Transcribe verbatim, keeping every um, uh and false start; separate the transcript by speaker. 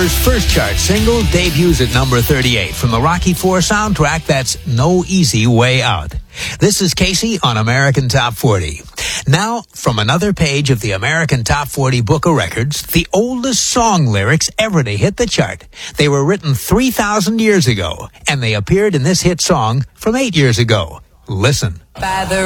Speaker 1: Summer's first chart single debuts at number thirty-eight from the Rocky four soundtrack. That's No Easy Way Out. This is Casey on American Top forty. Now, from another page of the American Top forty Book of Records, the oldest song lyrics ever to hit the chart. They were written three thousand years ago, and they appeared in this hit song from eight years ago. Listen.
Speaker 2: By the